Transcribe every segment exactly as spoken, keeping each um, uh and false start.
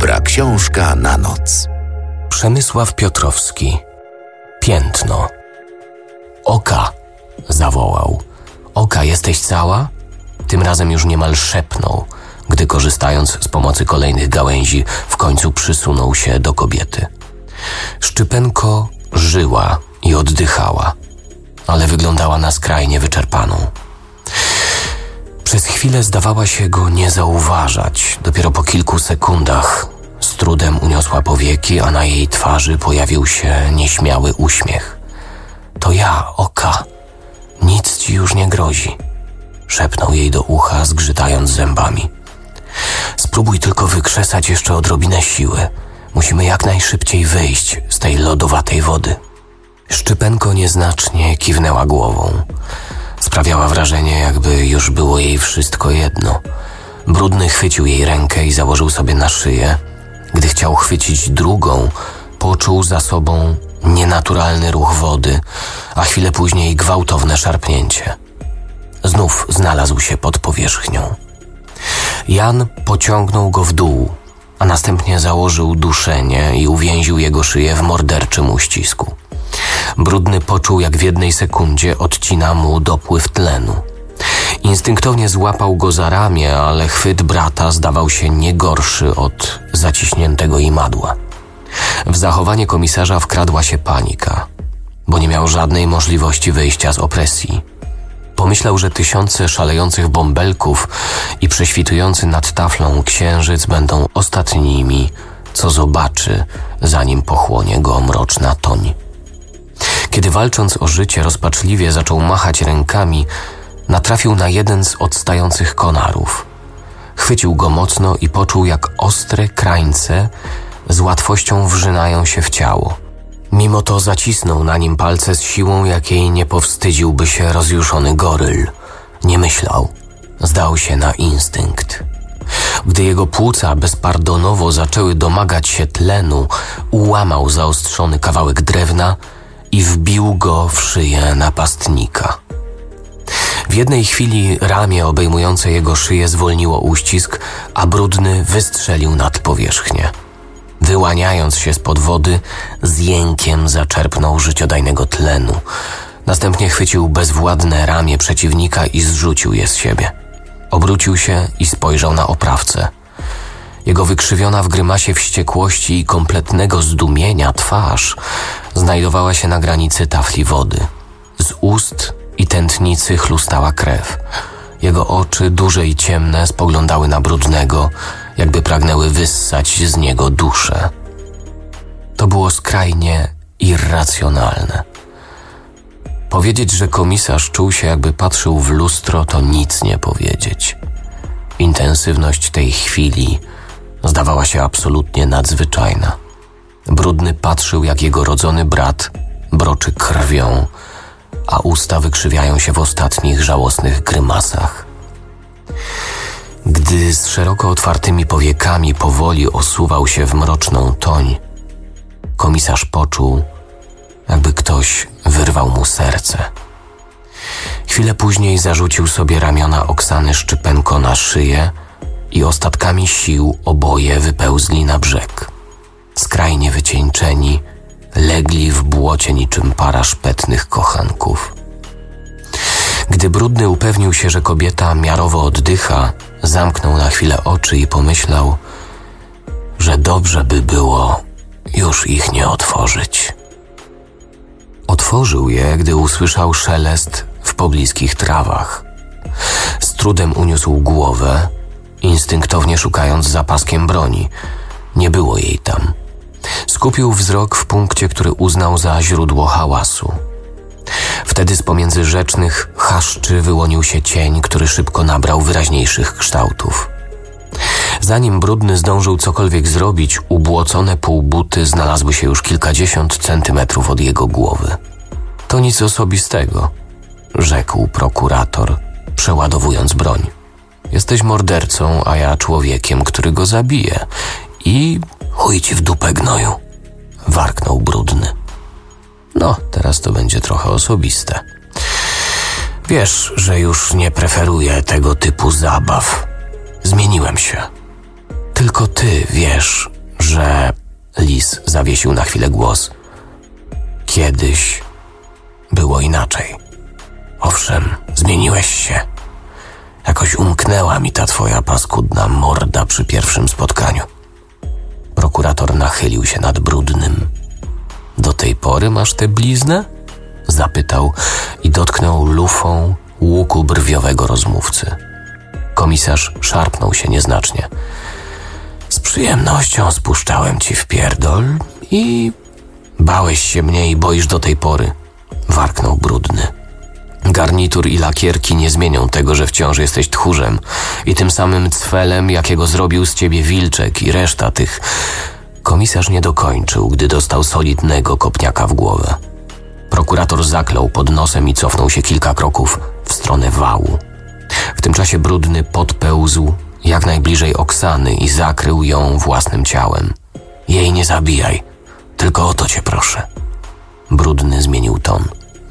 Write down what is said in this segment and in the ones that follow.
Dobra książka na noc. Przemysław Piotrowski. Piętno. Oka, zawołał. Oka, jesteś cała? Tym razem już niemal szepnął, gdy korzystając z pomocy kolejnych gałęzi w końcu przysunął się do kobiety. Szczypenko żyła i oddychała, ale wyglądała na skrajnie wyczerpaną. Przez chwilę zdawała się go nie zauważać. Dopiero po kilku sekundach z trudem uniosła powieki, a na jej twarzy pojawił się nieśmiały uśmiech. To ja, Oka. Nic ci już nie grozi. Szepnął jej do ucha, zgrzytając zębami. Spróbuj tylko wykrzesać jeszcze odrobinę siły. Musimy jak najszybciej wyjść z tej lodowatej wody. Szczypenko nieznacznie kiwnęła głową. Sprawiała wrażenie, jakby już było jej wszystko jedno. Brudny chwycił jej rękę i założył sobie na szyję. Gdy chciał chwycić drugą, poczuł za sobą nienaturalny ruch wody, a chwilę później gwałtowne szarpnięcie. Znów znalazł się pod powierzchnią. Jan pociągnął go w dół, a następnie założył duszenie i uwięził jego szyję w morderczym uścisku. Brudny poczuł, jak w jednej sekundzie odcina mu dopływ tlenu. Instynktownie złapał go za ramię, ale chwyt brata zdawał się nie gorszy od zaciśniętego imadła. W zachowanie komisarza wkradła się panika, bo nie miał żadnej możliwości wyjścia z opresji. Pomyślał, że tysiące szalejących bąbelków i prześwitujący nad taflą księżyc będą ostatnimi, co zobaczy, zanim pochłonie go mroczna toń. Kiedy walcząc o życie rozpaczliwie zaczął machać rękami, natrafił na jeden z odstających konarów. Chwycił go mocno i poczuł, jak ostre krańce z łatwością wrzynają się w ciało. Mimo to zacisnął na nim palce z siłą, jakiej nie powstydziłby się rozjuszony goryl. Nie myślał. Zdał się na instynkt. Gdy jego płuca bezpardonowo zaczęły domagać się tlenu, ułamał zaostrzony kawałek drewna i wbił go w szyję napastnika. W jednej chwili ramię obejmujące jego szyję zwolniło uścisk, a brudny wystrzelił nad powierzchnię. Wyłaniając się spod wody, z jękiem zaczerpnął życiodajnego tlenu. Następnie chwycił bezwładne ramię przeciwnika i zrzucił je z siebie. Obrócił się i spojrzał na oprawcę. Jego wykrzywiona w grymasie wściekłości i kompletnego zdumienia twarz znajdowała się na granicy tafli wody. Z ust i tętnicy chlustała krew. Jego oczy, duże i ciemne, spoglądały na brudnego, jakby pragnęły wyssać z niego duszę. To było skrajnie irracjonalne. Powiedzieć, że komisarz czuł się, jakby patrzył w lustro, to nic nie powiedzieć. Intensywność tej chwili zdawała się absolutnie nadzwyczajna. Brudny patrzył, jak jego rodzony brat broczy krwią, a usta wykrzywiają się w ostatnich żałosnych grymasach. Gdy z szeroko otwartymi powiekami powoli osuwał się w mroczną toń, komisarz poczuł, jakby ktoś wyrwał mu serce. Chwilę później zarzucił sobie ramiona Oksany Szczypenko na szyję i ostatkami sił oboje wypełzli na brzeg. Skrajnie wycieńczeni, legli w błocie niczym para szpetnych kochanków. Gdy brudny upewnił się, że kobieta miarowo oddycha, zamknął na chwilę oczy i pomyślał, że dobrze by było już ich nie otworzyć. Otworzył je, gdy usłyszał szelest w pobliskich trawach. Z trudem uniósł głowę, instynktownie szukając za paskiem broni. Nie było jej tam. Skupił wzrok w punkcie, który uznał za źródło hałasu. Wtedy z pomiędzy rzecznych chaszczy wyłonił się cień, który szybko nabrał wyraźniejszych kształtów. Zanim brudny zdążył cokolwiek zrobić, ubłocone półbuty znalazły się już kilkadziesiąt centymetrów od jego głowy. To nic osobistego, rzekł prokurator, przeładowując broń. Jesteś mordercą, a ja człowiekiem, który go zabije. I chuj ci w dupę, gnoju, warknął brudny. No, teraz to będzie trochę osobiste. Wiesz, że już nie preferuję tego typu zabaw. Zmieniłem się. Tylko ty wiesz, że... Lis zawiesił na chwilę głos. Kiedyś było inaczej. Owszem, zmieniłeś się. Jakoś umknęła mi ta twoja paskudna morda przy pierwszym spotkaniu. Prokurator nachylił się nad Brudnym. Do tej pory masz tę bliznę? Zapytał i dotknął lufą łuku brwiowego rozmówcy. Komisarz szarpnął się nieznacznie. Z przyjemnością spuszczałem ci w pierdol i... Bałeś się mnie i boisz do tej pory, warknął Brudny. Garnitur i lakierki nie zmienią tego, że wciąż jesteś tchórzem i tym samym cwelem, jakiego zrobił z ciebie Wilczek i reszta tych... Komisarz nie dokończył, gdy dostał solidnego kopniaka w głowę. Prokurator zaklął pod nosem i cofnął się kilka kroków w stronę wału. W tym czasie Brudny podpełzł jak najbliżej Oksany i zakrył ją własnym ciałem. Jej nie zabijaj, tylko o to cię proszę. Brudny zmienił ton.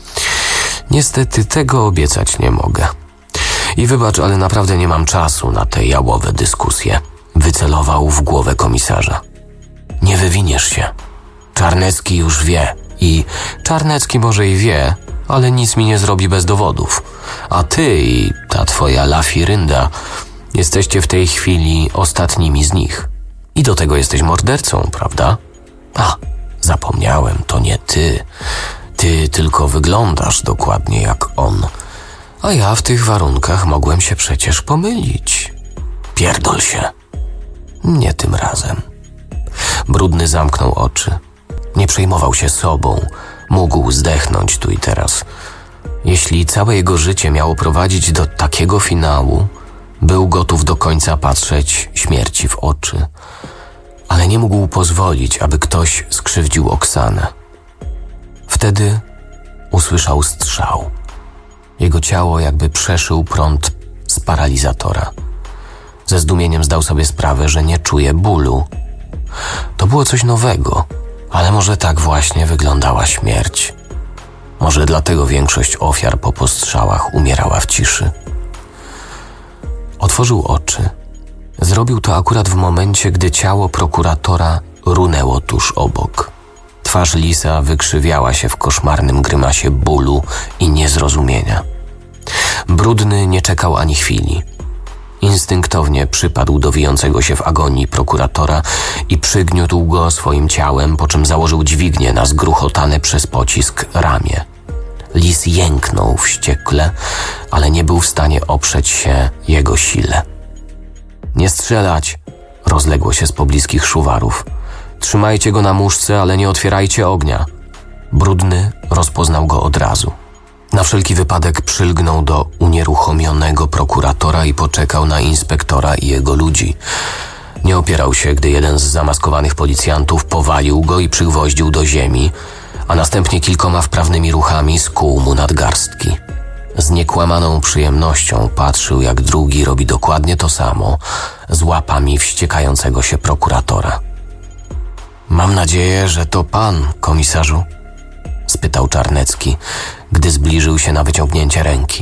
Niestety tego obiecać nie mogę. I wybacz, ale naprawdę nie mam czasu na te jałowe dyskusje. Wycelował w głowę komisarza. Nie wywiniesz się. Czarnecki już wie. I Czarnecki może i wie, ale nic mi nie zrobi bez dowodów. A ty i ta twoja lafirynda jesteście w tej chwili ostatnimi z nich. I do tego jesteś mordercą, prawda? A, zapomniałem, to nie ty. Ty tylko wyglądasz dokładnie jak on. A ja w tych warunkach mogłem się przecież pomylić. Pierdol się. Nie tym razem. Brudny zamknął oczy. Nie przejmował się sobą. Mógł zdechnąć tu i teraz. Jeśli całe jego życie miało prowadzić do takiego finału, był gotów do końca patrzeć śmierci w oczy. Ale nie mógł pozwolić, aby ktoś skrzywdził Oksanę. Wtedy usłyszał strzał. Jego ciało jakby przeszył prąd z paralizatora. Ze zdumieniem zdał sobie sprawę, że nie czuje bólu. To było coś nowego, ale może tak właśnie wyglądała śmierć. Może dlatego większość ofiar po postrzałach umierała w ciszy. Otworzył oczy. Zrobił to akurat w momencie, gdy ciało prokuratora runęło tuż obok. Twarz Lisa wykrzywiała się w koszmarnym grymasie bólu i niezrozumienia. Brudny nie czekał ani chwili. Instynktownie przypadł do wijącego się w agonii prokuratora i przygniótł go swoim ciałem, po czym założył dźwignię na zgruchotane przez pocisk ramię. Lis jęknął wściekle, ale nie był w stanie oprzeć się jego sile. Nie strzelać! Rozległo się z pobliskich szuwarów. Trzymajcie go na muszce, ale nie otwierajcie ognia. Brudny rozpoznał go od razu. Na wszelki wypadek przylgnął do unieruchomionego prokuratora i poczekał na inspektora i jego ludzi. Nie opierał się, gdy jeden z zamaskowanych policjantów powalił go i przygwoździł do ziemi, a następnie kilkoma wprawnymi ruchami skuł mu nadgarstki. Z niekłamaną przyjemnością patrzył, jak drugi robi dokładnie to samo z łapami wściekającego się prokuratora. Mam nadzieję, że to pan, komisarzu? Spytał Czarnecki, gdy zbliżył się na wyciągnięcie ręki.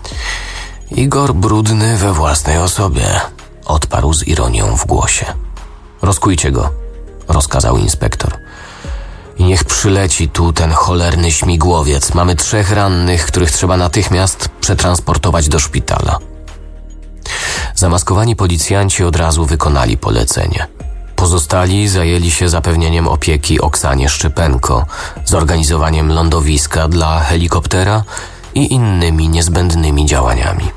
Igor Brudny we własnej osobie, odparł z ironią w głosie. Rozkujcie go, rozkazał inspektor. I niech przyleci tu ten cholerny śmigłowiec. Mamy trzech rannych, których trzeba natychmiast przetransportować do szpitala. Zamaskowani policjanci od razu wykonali polecenie. Pozostali zajęli się zapewnieniem opieki Oksanie Szczypenko, zorganizowaniem lądowiska dla helikoptera i innymi niezbędnymi działaniami.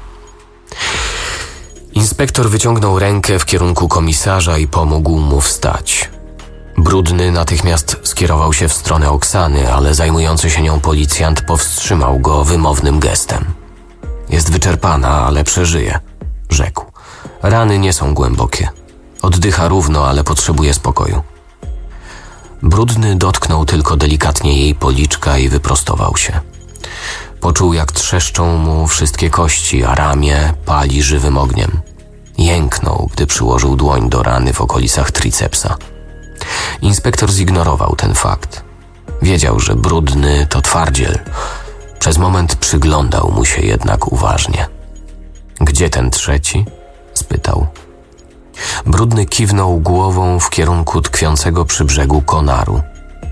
Inspektor wyciągnął rękę w kierunku komisarza i pomógł mu wstać. Brudny natychmiast skierował się w stronę Oksany, ale zajmujący się nią policjant powstrzymał go wymownym gestem. Jest wyczerpana, ale przeżyje, rzekł. Rany nie są głębokie. Oddycha równo, ale potrzebuje spokoju. Brudny dotknął tylko delikatnie jej policzka i wyprostował się. Poczuł, jak trzeszczą mu wszystkie kości, a ramię pali żywym ogniem. Jęknął, gdy przyłożył dłoń do rany w okolicach tricepsa. Inspektor zignorował ten fakt. Wiedział, że Brudny to twardziel. Przez moment przyglądał mu się jednak uważnie. Gdzie ten trzeci? Spytał. Brudny kiwnął głową w kierunku tkwiącego przy brzegu konaru.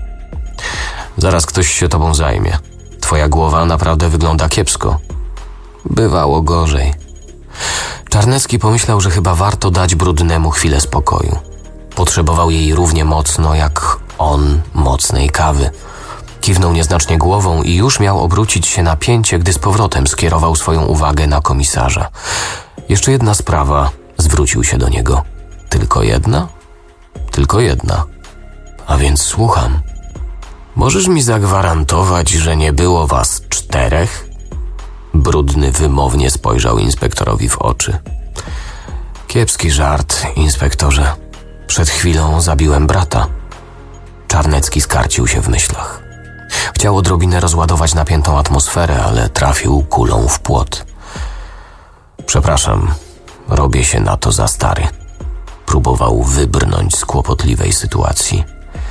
Zaraz ktoś się tobą zajmie. Twoja głowa naprawdę wygląda kiepsko. Bywało gorzej. Czarnecki pomyślał, że chyba warto dać Brudnemu chwilę spokoju. Potrzebował jej równie mocno jak on mocnej kawy. Kiwnął nieznacznie głową i już miał obrócić się na pięcie, gdy z powrotem skierował swoją uwagę na komisarza. Jeszcze jedna sprawa, zwrócił się do niego. Tylko jedna? Tylko jedna. A więc słucham. Możesz mi zagwarantować, że nie było was czterech? Brudny wymownie spojrzał inspektorowi w oczy. Kiepski żart, inspektorze. Przed chwilą zabiłem brata. Czarnecki skarcił się w myślach. Chciał odrobinę rozładować napiętą atmosferę, ale trafił kulą w płot. Przepraszam, robię się na to za stary. Próbował wybrnąć z kłopotliwej sytuacji.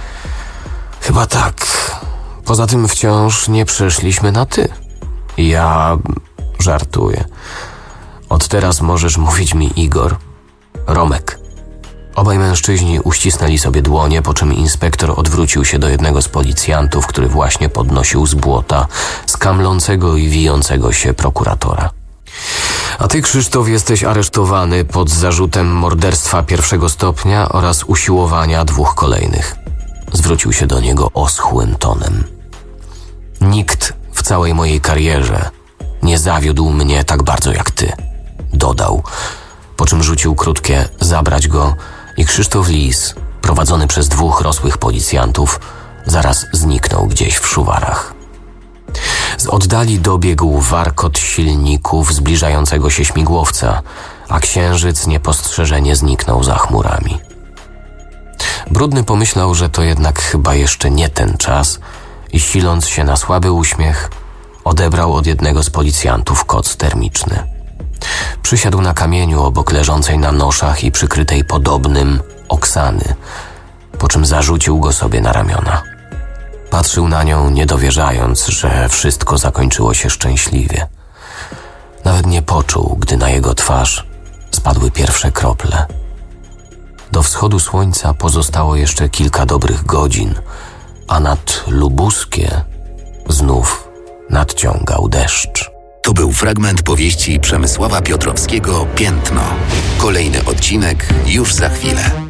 Chyba tak. Poza tym wciąż nie przeszliśmy na ty. Ja żartuję. Od teraz możesz mówić mi Igor. Romek. Obaj mężczyźni uścisnęli sobie dłonie, po czym inspektor odwrócił się do jednego z policjantów, który właśnie podnosił z błota skamlącego i wijącego się prokuratora. A ty, Krzysztof, jesteś aresztowany pod zarzutem morderstwa pierwszego stopnia oraz usiłowania dwóch kolejnych. Zwrócił się do niego oschłym tonem. Nikt w całej mojej karierze nie zawiódł mnie tak bardzo jak ty, dodał, po czym rzucił krótkie zabrać go i Krzysztof Lis, prowadzony przez dwóch rosłych policjantów, zaraz zniknął gdzieś w szuwarach. Z oddali dobiegł warkot silników zbliżającego się śmigłowca, a księżyc niepostrzeżenie zniknął za chmurami. Brudny pomyślał, że to jednak chyba jeszcze nie ten czas i siląc się na słaby uśmiech, odebrał od jednego z policjantów koc termiczny. Przysiadł na kamieniu obok leżącej na noszach i przykrytej podobnym Oksany, po czym zarzucił go sobie na ramiona. Patrzył na nią, nie dowierzając, że wszystko zakończyło się szczęśliwie. Nawet nie poczuł, gdy na jego twarz spadły pierwsze krople. Do wschodu słońca pozostało jeszcze kilka dobrych godzin, a nad Lubuskie znów nadciągał deszcz. To był fragment powieści Przemysława Piotrowskiego Piętno. Kolejny odcinek już za chwilę.